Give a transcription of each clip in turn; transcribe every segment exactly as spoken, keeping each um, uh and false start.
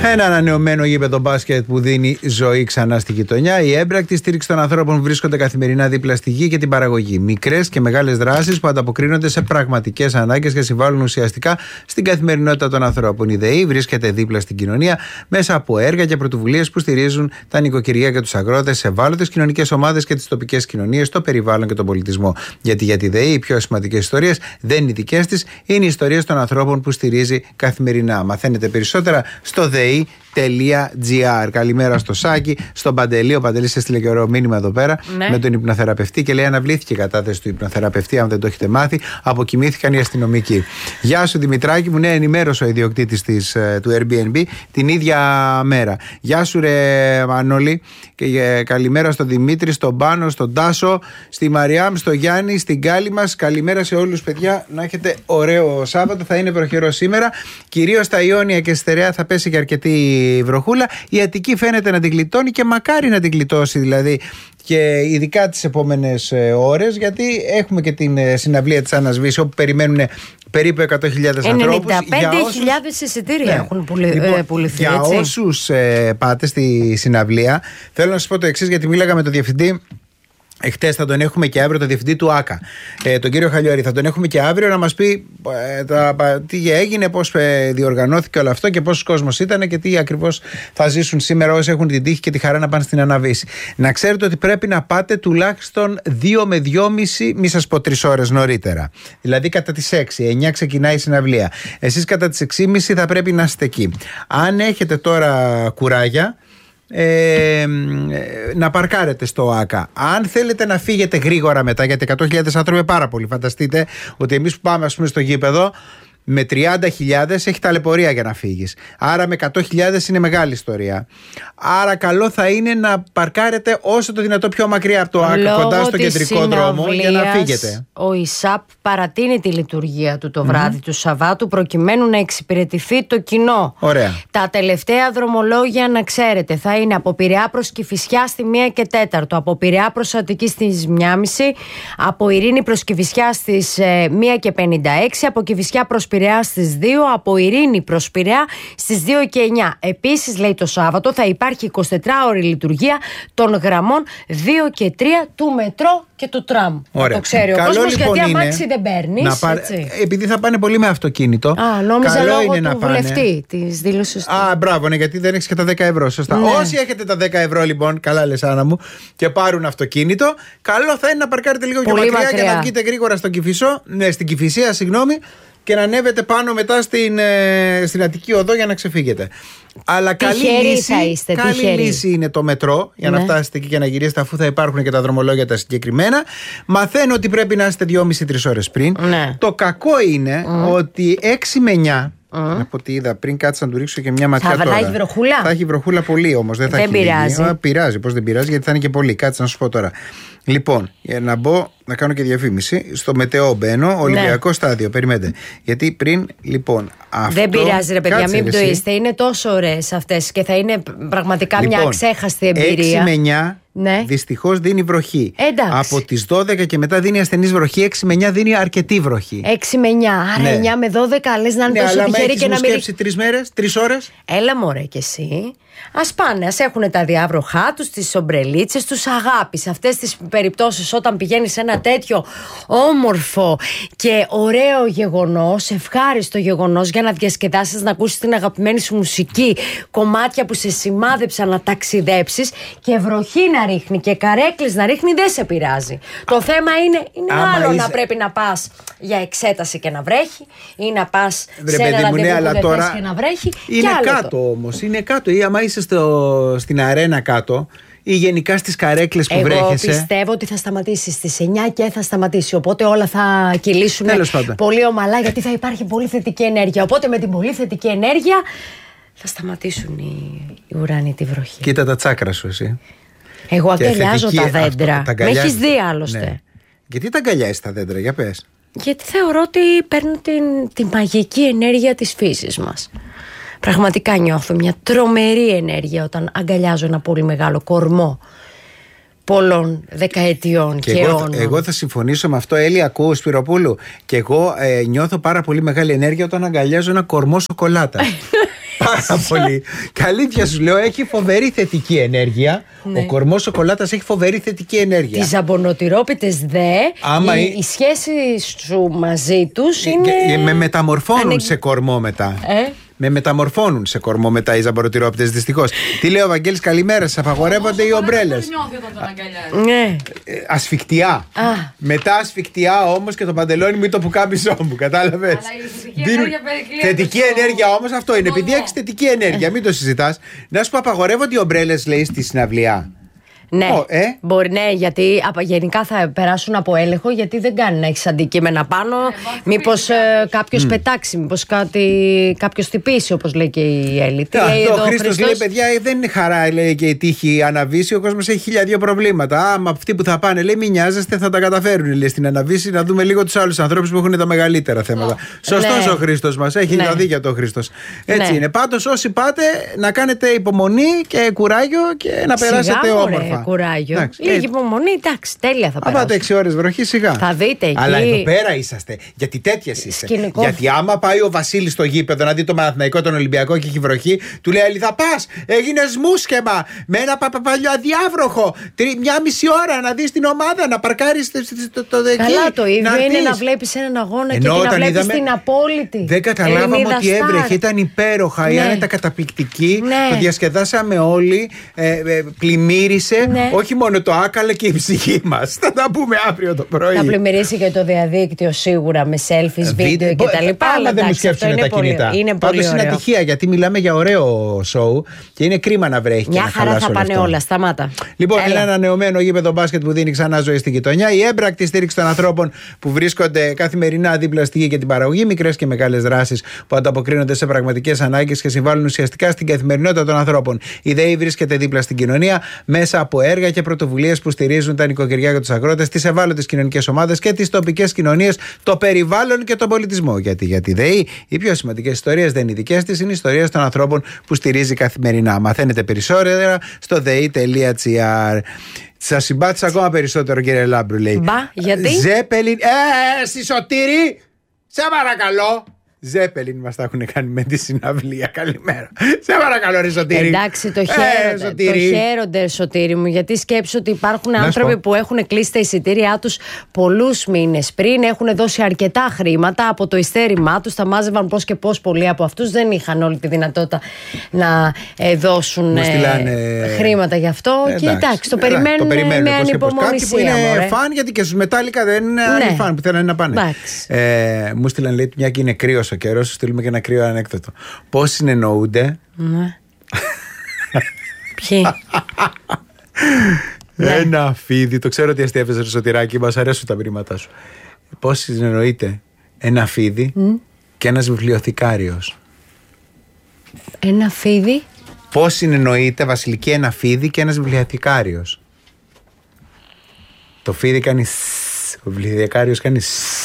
Ένα ανανεωμένο γήπεδο μπάσκετ που δίνει ζωή ξανά στη γειτονιά. Η έμπρακτη στήριξη των ανθρώπων που βρίσκονται καθημερινά δίπλα στη γη και την παραγωγή. Μικρές και μεγάλες δράσεις που ανταποκρίνονται σε πραγματικές ανάγκες και συμβάλλουν ουσιαστικά στην καθημερινότητα των ανθρώπων. Η ΔΕΗ βρίσκεται δίπλα στην κοινωνία μέσα από έργα και πρωτοβουλίες που στηρίζουν τα νοικοκυριά και τους αγρότες, σε ευάλωτες κοινωνικές ομάδες και τις τοπικές κοινωνίες, το περιβάλλον και τον πολιτισμό. Γιατί για τη ΔΕΗ οι πιο σημαντικές ιστορίες δεν είναι οι δικές της, είναι οι ιστορίες των ανθρώπων που στηρίζει καθημερινά. Μαθαίνετε περισσότερα στο ΔΕΗ.gr. Καλημέρα στο Σάκη, στον Παντελή. Ο Παντελής έστειλε και ωραίο μήνυμα εδώ πέρα, ναι, με τον υπνοθεραπευτή και λέει: αναβλήθηκε η κατάθεση του υπνοθεραπευτή. Αν δεν το έχετε μάθει, αποκοιμήθηκαν οι αστυνομικοί. Γεια σου Δημητράκη μου, ναι, ενημέρωσε ο ιδιοκτήτης της, του Airbnb την ίδια μέρα. Γεια σου ρε Μανώλη, και καλημέρα στον Δημήτρη, στον Πάνο, στον Τάσο, στη Μαριάμ, στο Γιάννη, στην Κάλλη μας. Καλημέρα σε όλους, παιδιά. Να έχετε ωραίο Σάββατο. Θα είναι βροχερό σήμερα. Κυρίως στα Ιόνια και Στερεά θα πέσει και αρκετή βροχούλα. Η Αττική φαίνεται να την γλιτώνει και μακάρι να την γλιτώσει δηλαδή, και ειδικά τις επόμενες ώρες, γιατί έχουμε και την συναυλία της Άννας Βύση, όπου περιμένουν περίπου εκατό χιλιάδες ανθρώπους. ενενήντα πέντε χιλιάδες εισιτήρια, ναι, έχουν πουλη, λοιπόν, ε, πουληθεί. Για έτσι. όσους ε, πάτε στη συναυλία, θέλω να σας πω το εξής, γιατί μίλαγα με τον διευθυντή. Εχθές, θα τον έχουμε και αύριο, το διευθυντή του ΆΚΑ, ε, τον κύριο Χαλιώρη. Θα τον έχουμε και αύριο να μας πει ε, τα, τι έγινε, πώς ε, διοργανώθηκε όλο αυτό και πόσος κόσμος ήταν και τι ακριβώς θα ζήσουν σήμερα όσοι έχουν την τύχη και τη χαρά να πάνε στην Άννα Βύση. Να ξέρετε ότι πρέπει να πάτε τουλάχιστον δύο με δυόμιση, μη σας πω τρεις ώρες νωρίτερα. Δηλαδή κατά τις έξι, εννιά ξεκινάει η συναυλία. Εσείς κατά τις έξι και μισή θα πρέπει να είστε εκεί. Αν έχετε τώρα κουράγια, Ε, να παρκάρετε στο ΆΚΑ. Αν θέλετε να φύγετε γρήγορα μετά, γιατί εκατό χιλιάδες άνθρωποι είναι πάρα πολύ. Φανταστείτε ότι εμείς που πάμε, ας πούμε, στο γήπεδο με τριάντα χιλιάδες έχει ταλαιπωρία για να φύγεις. Άρα με εκατό χιλιάδες είναι μεγάλη ιστορία. Άρα καλό θα είναι να παρκάρετε όσο το δυνατό πιο μακριά από το ΆΚΑ, κοντά στο κεντρικό δρόμο, για να φύγετε. Ο ΙΣΑΠ παρατείνει τη λειτουργία του το βράδυ mm-hmm. του Σαββάτου, προκειμένου να εξυπηρετηθεί το κοινό. Ωραία. Τα τελευταία δρομολόγια, να ξέρετε, θα είναι από Πειραιά προς Κηφισιά στη μία και τέταρτο, από Πειραιά προς Αττική στις μία και μισή, από Ειρήνη προς Κηφισιά στις ε, μία και πενήντα έξι, από Κηφισιά προς Πειραιά στις δύο, από Ειρήνη προς Πειραιά στις δύο και εννιά. Επίσης, λέει, το Σάββατο θα υπάρχει εικοσιτετράωρη λειτουργία των γραμμών δύο και τρία του μετρό και του τραμ. Ωραία. Το ξέρει ο Καλό, κόσμος, λοιπόν, γιατί αμάξι δεν παίρνεις. Πα... Επειδή θα πάνε πολύ με αυτοκίνητο. Α, νόμιζα καλό λόγω είναι του να βουλευτή της δήλωσης. Α, μπράβο, ναι, γιατί δεν έχεις και τα δέκα ευρώ. Σωστά. Ναι. Όσοι έχετε τα δέκα ευρώ, λοιπόν, καλά λες Άννα μου, και πάρουν αυτοκίνητο, καλό θα είναι να παρκάρετε λίγο πιο μακριά, μακριά και να βγείτε γρήγορα στον Κηφισό, ναι, στην Κηφισία, συγγνώμη, και να ανέβετε πάνω μετά στην, ε, στην Αττική Οδό για να ξεφύγετε. Αλλά καλή, λύση, είστε, καλή λύση είναι το μετρό, για ναι. να φτάσετε εκεί και να γυρίσετε, αφού θα υπάρχουν και τα δρομολόγια τα συγκεκριμένα. Μαθαίνω ότι πρέπει να είστε δυόμιση με τρεις ώρες πριν. Ναι. Το κακό είναι mm. ότι έξι με εννιά. Mm. Από ό,τι είδα πριν, κάτσα να του ρίξω και μια ματιά θα, τώρα. Θα έχει βροχούλα. Θα έχει βροχούλα πολύ όμως. Δεν, θα δεν έχει πειράζει. Α, πειράζει, πώς δεν πειράζει, γιατί θα είναι και πολύ. Κάτσε να σου πω τώρα. Λοιπόν, για να μπω, να κάνω και διαφήμιση. Στο μετεό μπαίνω, Ολυμπιακό ναι. στάδιο. Περιμένετε. Γιατί πριν, λοιπόν. Αυτό... Δεν πειράζει, ρε παιδιά, μην το εσύ. είστε. Είναι τόσο ωραίες αυτές και θα είναι πραγματικά λοιπόν, μια αξέχαστη εμπειρία. έξι με εννιά. Ναι. Δυστυχώς δίνει βροχή. Εντάξει. Από τις δώδεκα και μετά δίνει ασθενής βροχή. έξι με εννιά δίνει αρκετή βροχή. έξι με εννιά. Άρα ναι. εννιά με δώδεκα λες να είναι ναι, τόσο τυχερή και να μην. σκέψει τρεις μέρες, τρεις ώρες. Έλα μωρέ κι εσύ. Ας πάνε, ας έχουν τα διάβροχά τους, τις ομπρελίτσες τους, αγάπη. Σε αυτές τις περιπτώσεις, όταν πηγαίνεις σε ένα τέτοιο όμορφο και ωραίο γεγονός, ευχάριστο γεγονός, για να διασκεδάσεις, να ακούσεις την αγαπημένη σου μουσική, κομμάτια που σε σημάδεψαν να ταξιδέψεις, και βροχή να ρίχνει και καρέκλες να ρίχνει, δεν σε πειράζει. Το θέμα είναι, είναι άλλο είσαι... να πρέπει να πας για εξέταση και να βρέχει, ή να πας Βρε, σε ένα ραντεβού ναι, που δεν τώρα... θες και να βρέχει. Είναι κάτω όμως, είναι κάτω. Ή άμα είσαι στο, στην αρένα κάτω, ή γενικά στις καρέκλες που Εγώ βρέχεσαι. Εγώ πιστεύω ότι θα σταματήσει στις εννιά και θα σταματήσει. Οπότε όλα θα κυλήσουν πολύ ομαλά, γιατί θα υπάρχει πολύ θετική ενέργεια. Οπότε με την πολύ θετική ενέργεια θα σταματήσουν οι, οι ουράνοι τη βροχή. Κοίτα τα τσάκρα σου εσύ. Εγώ αγκαλιάζω τα δέντρα. Αυτό, τα με έχεις δει άλλωστε. Ναι. Γιατί τα αγκαλιάζεις τα δέντρα, για πες. Γιατί θεωρώ ότι παίρνουν την, την μαγική ενέργεια της φύσης μας. Πραγματικά νιώθω μια τρομερή ενέργεια όταν αγκαλιάζω ένα πολύ μεγάλο κορμό πολλών δεκαετιών και, και εγώ, αιώνων. Εγώ θα συμφωνήσω με αυτό, Έλλη, ακούω Σπυροπούλου. Και εγώ ε, νιώθω πάρα πολύ μεγάλη ενέργεια όταν αγκαλιάζω ένα κορμό σοκολάτα. Πάρα πολύ. Καλήθεια σου λέω, έχει φοβερή θετική ενέργεια. Ναι. Ο κορμός σοκολάτας έχει φοβερή θετική ενέργεια. Τις ζαμπονοτηρόπιτες δε, Άμα η, η... η σχέση σου μαζί τους είναι... Και, με μεταμορφώνουν Ανε... σε κορμό μετά. Ε? Με μεταμορφώνουν σε κορμό μετά οι ζαμπονοτηρόπιτες, δυστυχώς. Τι λέει ο Βαγγέλης, καλημέρα, σας απαγορεύονται οι ομπρέλες. Ναι. Ασφικτιά. Μετά ασφικτιά όμως και το παντελόνι μου ή το πουκάμισό μου, κατάλαβες. Θετική ενέργεια όμως αυτό είναι. Επειδή έχεις θετική ενέργεια, μην το συζητάς. Να σου πω, απαγορεύονται οι ομπρέλες, λέει, στη συναυλία. Ναι, oh, ε? μπορεί, ναι, γιατί γενικά θα περάσουν από έλεγχο, γιατί δεν κάνει να έχει αντικείμενα πάνω. Ε, μήπως ε, κάποιος mm. πετάξει, μήπως κάποιος τυπήσει, όπως λέει και η Έλλη. Τι λέει εδώ ο Χρήστος, λέει, παιδιά, δεν είναι χαρά, λέει, και η τύχη αναβήσει. Ο κόσμος έχει χίλια δύο προβλήματα. Άμα αυτοί που θα πάνε, λέει, μην νοιάζεστε, θα τα καταφέρουν, λέει, στην αναβίση. Να δούμε λίγο τους άλλους ανθρώπους που έχουν τα μεγαλύτερα θέματα. Oh. Σωστός ναι. ο Χρήστος μας, έχει ναι. δει για τον Χρήστος. Έτσι ναι. είναι. Πάντως, όσοι πάτε, να κάνετε υπομονή και κουράγιο και να Σιγά, περάσετε όμορφα. Κουράγιο. Εντάξει, λίγη υπομονή, εντάξει, τέλεια θα περάσει. Αν πάτε έξι ώρες βροχή, σιγά. Θα δείτε εκεί. Αλλά εδώ πέρα είσαστε. Γιατί τέτοιες είστε. Σκηνικό. Γιατί άμα πάει ο Βασίλης στο γήπεδο να δει το Παναθηναϊκό, τον Ολυμπιακό και έχει βροχή, του λέει: Άλλη, θα πας, έγινες μουσκεμα με ένα παπαπαλιό αδιάβροχο. Μια μισή ώρα να δεις την ομάδα, να παρκάρεις το, το δεκί. Καλά, το ίδιο να είναι να βλέπεις έναν αγώνα Ενώ και να βλέπεις είδαμε, την απόλυτη. Δεν καταλάβαμε ότι έβρεχε, ήταν υπέροχα. Η Άννα ήταν καταπληκτική. Το διασκεδάσαμε όλοι. Πλημμύρισε. Όχι μόνο το άκαλε και η ψυχή μας. Θα τα πούμε αύριο το πρωί. Θα πλημμυρίσει και το διαδίκτυο σίγουρα με selfies, βίντεο κτλ. Αλλά δεν μου σκέφτουν τα κινητά. Είναι Πάντως είναι ατυχία, γιατί μιλάμε για ωραίο σοου και είναι κρίμα να βρέχει. Μια χαρά θα πάνε όλα. Σταμάτα. Λοιπόν, Έλα. ένα ανανεωμένο γήπεδο μπάσκετ που δίνει ξανά ζωή στην γειτονιά. Η έμπρακτη στήριξη των ανθρώπων που βρίσκονται καθημερινά δίπλα στη γη και την παραγωγή. Μικρές και μεγάλες δράσεις που ανταποκρίνονται σε πραγματικές ανάγκες και συμβάλλουν ουσιαστικά στην καθημερινότητα των ανθρώπων. Η ΔΕΗ βρίσκεται δίπλα στην κοινωνία μέσα από έργα και πρωτοβουλίες που στηρίζουν τα νοικοκυριά και τους αγρότες, τις ευάλωτες κοινωνικές ομάδες και τις τοπικές κοινωνίες, το περιβάλλον και τον πολιτισμό. Γιατί για τη ΔΕΗ οι πιο σημαντικές ιστορίες δεν είναι οι δικές της, είναι οι ιστορίες των ανθρώπων που στηρίζει καθημερινά. Μαθαίνετε περισσότερα στο δei τελεία gr. Σας συμπάθησα ακόμα περισσότερο, κύριε Λάμπρου, λέει. Μπα, γιατί? Ζέπελιν. Ε, στη Σωτήρη, σε παρακαλώ. Ζέπελιν μας τα έχουν κάνει με τη συναυλία. Καλημέρα. Σε παρακαλώ, ρε Σωτήρη. Εντάξει, το χαίρονται, ε, το χαίρονται, Σωτήρη μου, γιατί σκέψου ότι υπάρχουν να άνθρωποι πω. που έχουν κλείσει τα εισιτήριά τους πολλούς μήνες πριν, έχουν δώσει αρκετά χρήματα από το ειστέρημά τους, τα μάζευαν πώς και πώς, πολλοί από αυτούς δεν είχαν όλη τη δυνατότητα να ε, δώσουν ε, στείλανε... χρήματα γι' αυτό. Ε, και εντάξει, το περιμένουν, το περιμένουν με ανυπομονησία. Κάποιοι που είναι φαν, γιατί και στους Μετάλλικα δεν είναι ναι. φαν που θέλουν να πάνε. Ε, μου στείλαν, λέει, μια και είναι κρύος ο καιρός, σου στείλουμε και ένα κρύο ανέκδοτο. Πώς συνεννοούνται? Ναι. Ποιοι? Ένα φίδι, το ξέρω ότι αστείευες, ρε Σωτηράκη, μας αρέσουν τα μηνύματά σου. Πώς συνεννοείται ένα φίδι mm. και ένας βιβλιοθηκάριος? Ένα φίδι? Πώς συνεννοείται, Βασιλική, ένα φίδι και ένας βιβλιοθηκάριος? Το φίδι κάνει σ, ο βιβλιοθηκάριος κάνει σ.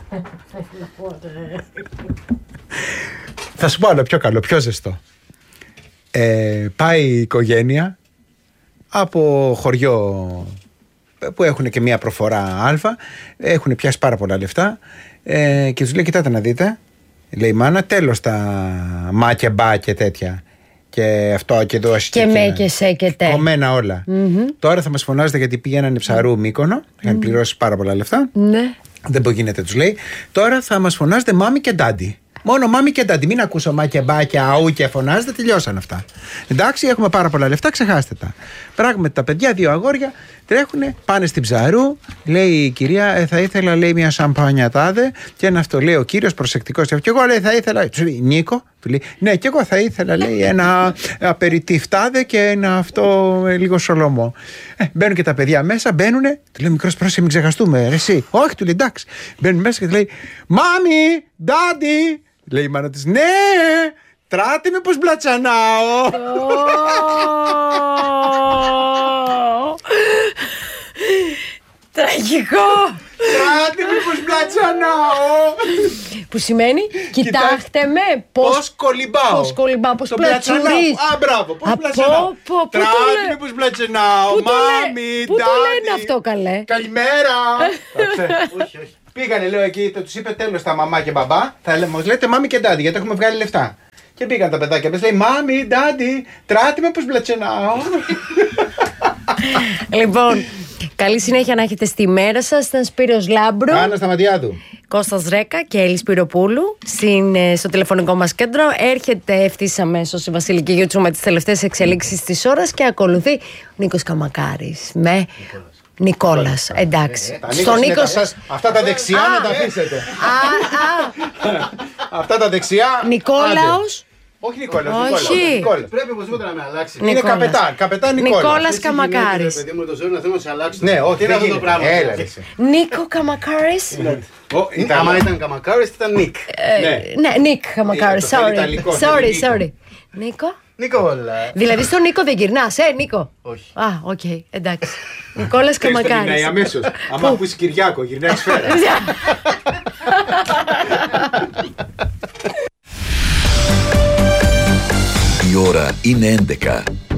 Θα σου πω άλλο πιο καλό, πιο ζεστό. ε, Πάει η οικογένεια από χωριό που έχουν και μία προφορά α, έχουν πιάσει πάρα πολλά λεφτά, ε, και τους λέει: κοιτάτε να δείτε, λέει η μάνα, τέλος τα μα και μπα και τέτοια και αυτό και εδώ και, και με και σε και τε κομμένα όλα. Mm-hmm. Τώρα θα μας φωνάζετε γιατί πήγαιναν ψαρού Μύκονο, είχαν mm-hmm. πληρώσει πάρα πολλά λεφτά. Ναι. Δεν μπορεί γίνεται, τους λέει. Τώρα θα μας φωνάζετε μάμι και ντάντι. Μόνο μάμι και ντάντι. Μην ακούσω μα και μπα και αού και φωνάζετε, τελειώσαν αυτά. Εντάξει, έχουμε πάρα πολλά λεφτά, ξεχάστε τα. Πράγματι, τα παιδιά, δύο αγόρια, τρέχουνε, πάνε στην ψαρού. Λέει η κυρία, ε, θα ήθελα, λέει, μια σαμπάνια τάδε. Και ένα αυτό, λέει ο κύριος, προσεκτικός. Και εγώ, λέει, θα ήθελα. Του λέει: Νίκο, του λέει: ναι, και εγώ θα ήθελα, λέει, ένα απεριτίφ τάδε και ένα αυτό ε, λίγο σολομό. Ε, μπαίνουν και τα παιδιά μέσα, μπαίνουνε. Του λέει: μικρός, πρόσεχε, μην ξεχαστούμε, ρε, εσύ. Όχι, του λέει: εντάξει. Μπαίνουν μέσα και του λέει: μάμι, ντάντι. Λέει η μάνα της: ναι, τράτε με πως μπλατσανάω. Τραγικό. Τράτε με πως μπλατσανάω. Που σημαίνει κοιτάξτε με πως κολυμπάω. Πως κολυμπάω, πως πλατσουρείς. Α, μπράβο, πως πλατσανάω. Τράτε με πως πλατσανάω. Μάμι, ντάντι. Πού το λένε αυτό, καλέ? Καλημέρα. Όχι, όχι. Πήγανε, λέω, εκεί, τους είπε τέλος τα μαμά και μπαμπά. Θα μας λέτε μάμι και ντάντι, γιατί έχουμε βγάλει λεφτά. Και πήγαν τα παιδάκια μέσα, λέει Μάμι, Ντάντι, τράτη με πως μπλατσενάω. Λοιπόν, καλή συνέχεια να έχετε στη μέρα σας. Ήταν Σπύρος Λάμπρου, Άννα Σταματιάδου, Κώστας Ρέκα και Έλλη Σπυροπούλου στην, στο τηλεφωνικό μας κέντρο. Έρχεται ευθύς αμέσως η Βασιλική Γιούτσου με τις τελευταίες εξελίξεις της ώρας και ακολουθεί ο Νίκος Καμακάρης με Νικόλας. Εντάξει. Στον Νίκο σας. Αυτά τα δεξιά να τα αφήσετε. Αυτά τα δεξιά. Νικόλαος. Όχι Νικόλας, Όχι. Νικόλας. Πρέπει οπωσδήποτε να με αλλάξει. Είναι καπετάν, καπετάν Νικόλας. Νικόλας Καμακάρης. Παιδί μου, το ζώο να θέλω να σε αλλάξει. Ναι, όχι, τι είναι αυτό το πράγμα. Έλα, ρε, εσύ. Νίκο Καμακάρης. Άμα ήταν Καμακάρης, ήταν Νικ. Ναι, Νίκ Καμακάρης. το θέλει Sorry, ιταλικό, sorry, θέλει sorry. Νίκο. Νικόλα. Δηλαδή στον Νίκο δεν γυρνάς, ε, Νίκο. Όχι. Α, οκ, εντάξει. Νικόλας Γυρνάει Καμακάρης. αμέσως. Άμα ακούσει Κυριάκο, γυρνάει σφαίρα. Η ώρα είναι έντεκα.